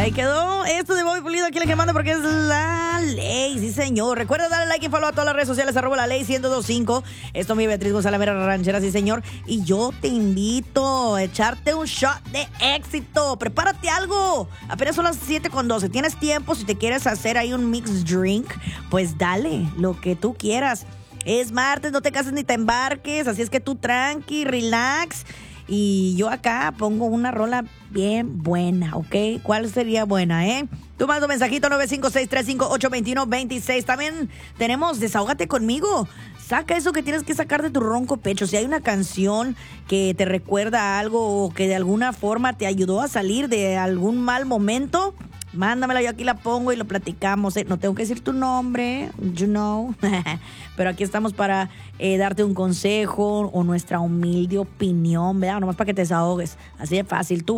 Ahí quedó esto de Bobby Pulido aquí le quemando porque es la ley, sí señor. Recuerda darle like y follow a todas las redes sociales, @la ley 1025. Esto es mi Beatriz González, la ranchera, sí señor. Y yo te invito a echarte un shot de éxito. Prepárate algo. Apenas son las 7:12. Tienes tiempo, si te quieres hacer ahí un mixed drink, pues dale, lo que tú quieras. Es martes, no te cases ni te embarques, así es que tú tranqui, relax. Y yo acá pongo una rola bien buena, ¿ok? ¿Cuál sería buena, Tú manda un mensajito 956-358-2126. También tenemos Desahógate Conmigo. Saca eso que tienes que sacar de tu ronco pecho. Si hay una canción que te recuerda a algo o que de alguna forma te ayudó a salir de algún mal momento, mándamela, yo aquí la pongo y lo platicamos. No tengo que decir tu nombre, you know. Pero aquí estamos para darte un consejo o nuestra humilde opinión, ¿verdad? Nomás para que te desahogues. Así de fácil. Tú